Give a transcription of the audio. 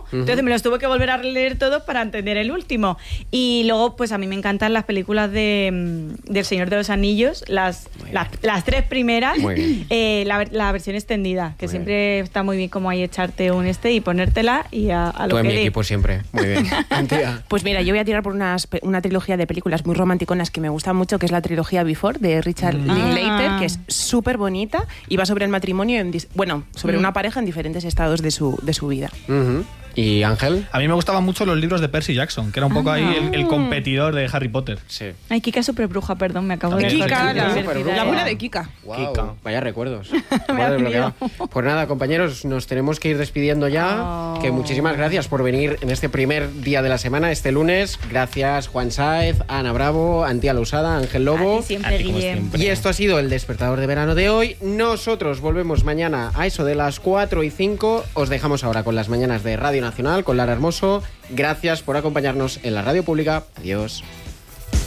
Entonces me los tuve que volver a leer todos para entender el último. Y luego, pues a mí me encantan las películas del Señor de los Anillos, las 3 primeras, la versión extendida, que siempre está muy bien como ahí echarte y ponértela y a lo Tú que en mi equipo siempre, muy bien. Pues mira, yo voy a tirar por una trilogía de películas muy romanticonas que me gustan mucho, que es la trilogía Before, de Richard Linklater, que es súper bonita y va sobre el matrimonio, sobre una pareja en diferentes estados de su vida. ¿Y Ángel? A mí me gustaban mucho los libros de Percy Jackson, que era un poco ahí el competidor de Harry Potter. Sí. Ay, Kika Superbruja, perdón, me acabo de... Kika, la abuela de Kika. Wow, Kika. Vaya recuerdos. Me ha venido. Pues nada, compañeros, nos tenemos que ir despidiendo ya. Que muchísimas gracias por venir en este primer día de la semana, este lunes. Gracias, Juan Sáez, Ana Bravo, Antía Lousada, Ángel Lobo. A ti siempre, Guillem. Y esto ha sido el Despertador de Verano de hoy. Nosotros volvemos mañana a eso de las 4:05. Os dejamos ahora con las mañanas de Radio Nacional, con Lara Hermoso. Gracias por acompañarnos en la radio pública. Adiós.